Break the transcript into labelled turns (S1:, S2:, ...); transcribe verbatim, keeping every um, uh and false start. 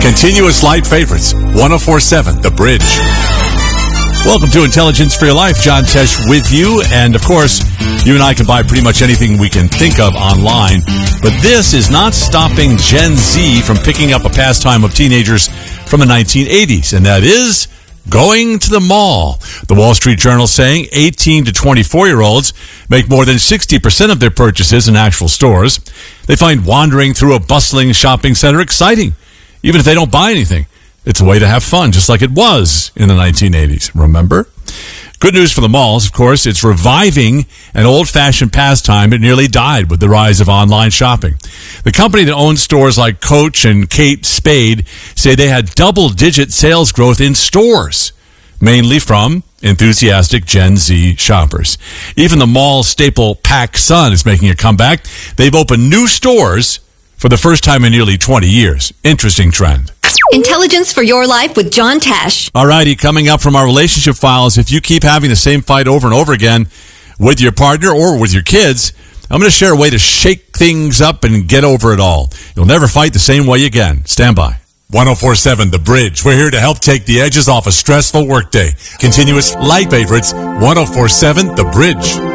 S1: Continuous light favorites. ten forty-seven The Bridge. Welcome to Intelligence for Your Life. John Tesh with you. And, of course, you and I can buy pretty much anything we can think of online. But this is not stopping Gen Z from picking up a pastime of teenagers from the nineteen eighties. And that is going to the mall. The Wall Street Journal saying eighteen to twenty-four-year-olds make more than sixty percent of their purchases in actual stores. They find wandering through a bustling shopping center exciting, even if they don't buy anything. It's a way to have fun, just like it was in the nineteen eighties, remember? Good news for the malls, of course. It's reviving an old-fashioned pastime that nearly died with the rise of online shopping. The company that owns stores like Coach and Kate Spade say they had double-digit sales growth in stores, mainly from enthusiastic Gen Z shoppers. Even the mall staple PacSun is making a comeback. They've opened new stores for the first time in nearly twenty years. Interesting trend.
S2: Intelligence for Your Life with John Tesh.
S1: All righty, coming up from our relationship files, if you keep having the same fight over and over again with your partner or with your kids, I'm going to share a way to shake things up and get over it all. You'll never fight the same way again. Stand by. ten forty-seven The Bridge. We're here to help take the edges off a stressful workday. Continuous light favorites. ten forty-seven The Bridge.